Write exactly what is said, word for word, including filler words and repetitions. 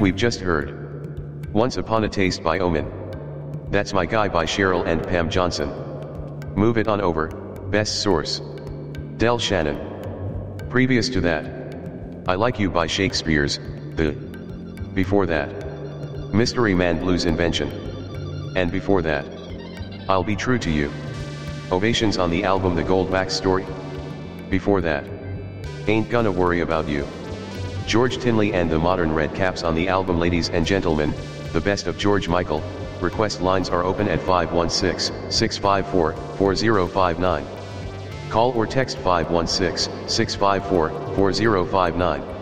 we've just heard Once Upon a Taste by Omen. That's My Guy by Cheryl and Pam Johnson. Move It On Over, Best Source. Del Shannon. Previous to that, I Like You by Shakespeare's, The. Before that, Mystery Man Blues Invention. And before that, I'll Be True to You. Ovations on the album The Goldback Story. Before that, Ain't Gonna Worry About You. George Tinley and the Modern Redcaps on the album Ladies and Gentlemen, the best of George Michael. Request lines are open at five one six, six five four, four zero five nine. Call or text five one six, six five four, four zero five nine.